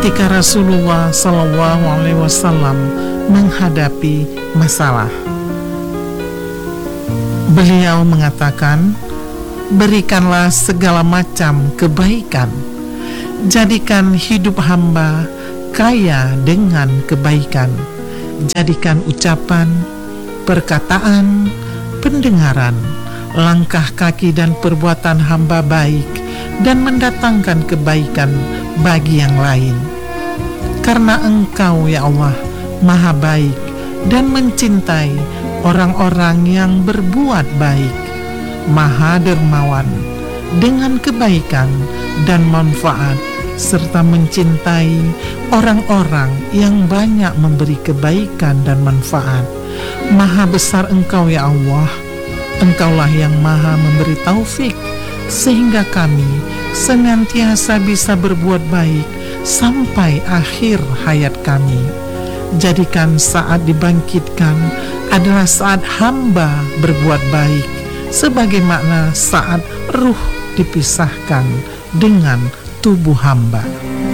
ketika Rasulullah SAW menghadapi masalah. Beliau mengatakan, berikanlah segala macam kebaikan, jadikan hidup hamba kaya dengan kebaikan, jadikan ucapan, perkataan, pendengaran, langkah kaki dan perbuatan hamba baik dan mendatangkan kebaikan bagi yang lain. Karena Engkau ya Allah Maha baik dan mencintai orang-orang yang berbuat baik, Maha dermawan dengan kebaikan dan manfaat, serta mencintai orang-orang yang banyak memberi kebaikan dan manfaat. Maha besar Engkau ya Allah, Engkaulah yang maha memberi taufik, sehingga kami senantiasa bisa berbuat baik sampai akhir hayat kami. Jadikan saat dibangkitkan adalah saat hamba berbuat baik, sebagaimana saat ruh dipisahkan dengan tubuh hamba.